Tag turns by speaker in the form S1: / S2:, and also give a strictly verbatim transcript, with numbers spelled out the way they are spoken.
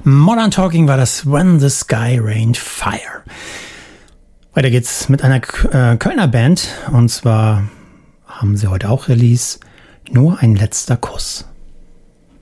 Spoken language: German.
S1: Modern Talking war das When the Sky Rained Fire. Weiter geht's mit einer äh, Kölner Band. Und zwar haben sie heute auch Release. Nur ein letzter Kuss.